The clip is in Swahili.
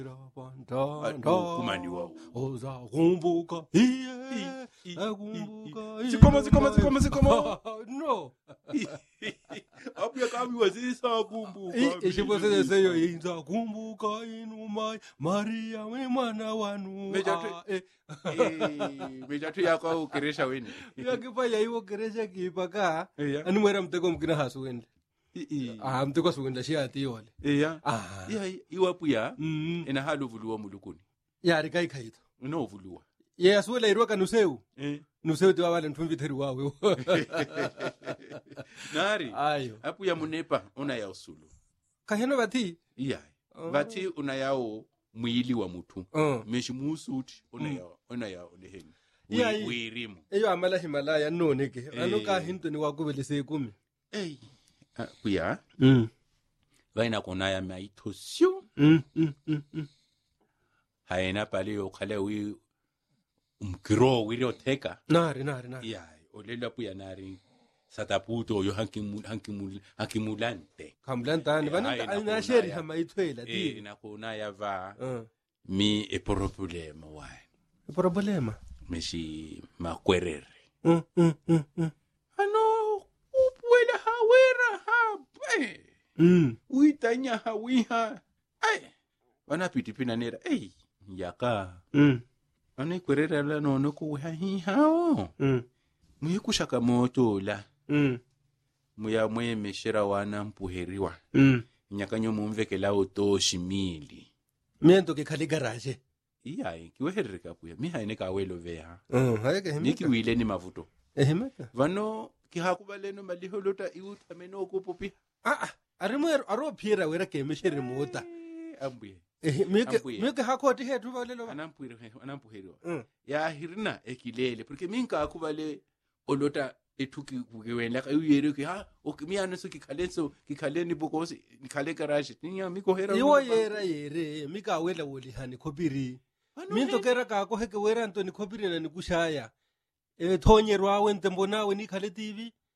kumani wao oza kumbuka iye akumbuka sikoma no abuya kami wazisa kumbuka ishibose seyo inza kumbuka inuma Maria we mwana wanu mejatu yako ukeresha weni yakipa yaiwo keresha kipaka anumwera mtego mkina hasuende mtego suenda shiati wale iwapuya ina halu vuluwa mulukuni yari kai kaito no vuluwa yasuela irwa kanuseu nuseu tiwa wale ntumviteri wawe nari ayo apuya munepa una ya usulu kaheno bati bati una yao mwili wa mutu meshi musuti una ya oleheni wirimu eyo amala Himalaya noneke anuka hinto ni wakubelese 10 kuya vaina kona ya maitosio haina pale yokhale wi umkiro wiroteka nari olela puya nari sataputo yo hankimulante kamulantani bana ina sheri hamaithwela ti na kona ya va mi problema wa problema meshi makwerere wela hawera hape uitanya hawiha wana pitipina nera yaka ane kwerera la nono ko hao muyikushaka moto la muya meshera wana mpuheriwa nyakanyo mumvekela otoshimili miento ke khali garage kiwehereka puya mi haine ka welo veha hayeke niki wile ni mavuto ehemeka vano kihakubaleno maliholota iutameno okupopi arimwero arophira wera ke meshere mota ambuye mike hakoti hetu balelo anampuheriwa ya hirna ekilele porque minka akubale olota etuki kuwela uyere ki okimiano so kikhaleni bokosi nikhale garage ninya miko hera iwo yere mika wela woli hani khopiri minto kera ka ko heke wera ntoni khopiri na nikushaya thonyerwa wente mbona we ni khale TV